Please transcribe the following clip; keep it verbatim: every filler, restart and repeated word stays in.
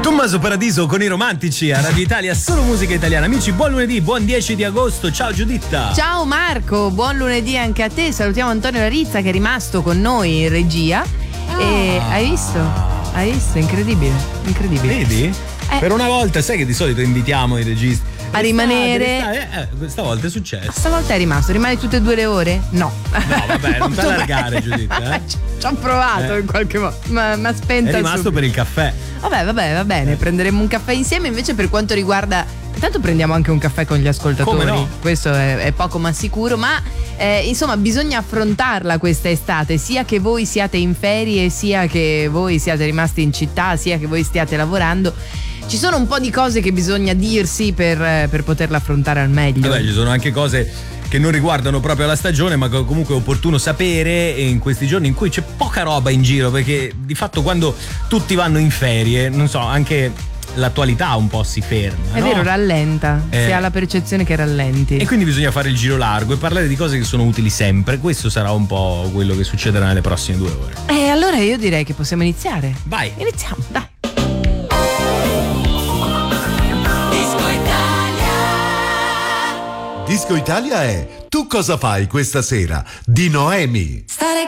Tommaso Paradiso con i Romantici a Radio Italia, solo musica italiana. Amici, buon lunedì, buon dieci di agosto. Ciao Giuditta. Ciao Marco, buon lunedì anche a te. Salutiamo Antonio Larizza che è rimasto con noi in regia. Ah. E hai visto? Hai visto? Incredibile, incredibile. Vedi? Eh. Per una volta, sai che di solito invitiamo i registi a rimanere. Eh, eh, questa volta è successo. Stavolta è rimasto. Rimane tutte e due le ore? No. No, vabbè, non ti allargare, Giuditta. Eh? Ci ho provato eh. in qualche modo. Ma mi ha spento. È rimasto subito per il caffè. Vabbè, vabbè, va bene. Eh. Prenderemo un caffè insieme. Invece, per quanto riguarda. Intanto prendiamo anche un caffè con gli ascoltatori. Come no? Questo è, è poco ma sicuro. Ma eh, insomma, bisogna affrontarla questa estate. Sia che voi siate in ferie, sia che voi siate rimasti in città, sia che voi stiate lavorando. Ci sono un po' di cose che bisogna dirsi per, per poterla affrontare al meglio. Vabbè, ci sono anche cose che non riguardano proprio la stagione, ma che comunque è opportuno sapere in questi giorni in cui c'è poca roba in giro, perché di fatto quando tutti vanno in ferie, non so, anche l'attualità un po' si ferma. È no? vero, rallenta, eh. si ha la percezione che rallenti. E quindi bisogna fare il giro largo e parlare di cose che sono utili sempre. Questo sarà un po' quello che succederà nelle prossime due ore. E allora io direi che possiamo iniziare. Vai. Iniziamo, dai. Disco Italia è Tu cosa fai questa sera? Di Noemi. Stare